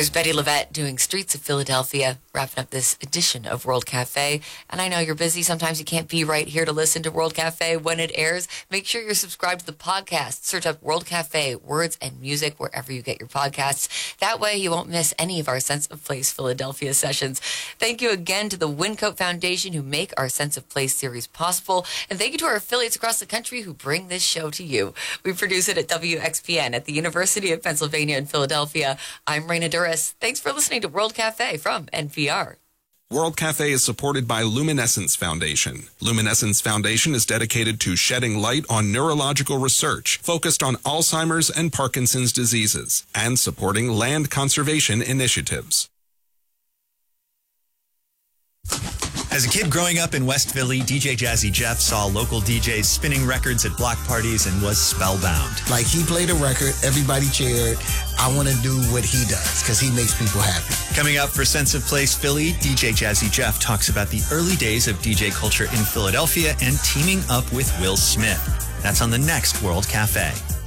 There's Betty Levette doing Streets of Philadelphia, wrapping up this edition of World Cafe. And I know you're busy. Sometimes you can't be right here to listen to World Cafe when it airs. Make sure you're subscribed to the podcast. Search up World Cafe, words and music, wherever you get your podcasts. That way you won't miss any of our Sense of Place Philadelphia sessions. Thank you again to the Wincoat Foundation who make our Sense of Place series possible. And thank you to our affiliates across the country who bring this show to you. We produce it at WXPN at the University of Pennsylvania in Philadelphia. I'm Raina Duras. Thanks for listening to World Cafe from NPR. World Cafe is supported by Luminescence Foundation. Luminescence Foundation is dedicated to shedding light on neurological research focused on Alzheimer's and Parkinson's diseases and supporting land conservation initiatives. As a kid growing up in West Philly, DJ Jazzy Jeff saw local DJs spinning records at block parties and was spellbound. Like, he played a record, everybody cheered. I want to do what he does because he makes people happy. Coming up for Sense of Place Philly, DJ Jazzy Jeff talks about the early days of DJ culture in Philadelphia and teaming up with Will Smith. That's on the next World Cafe.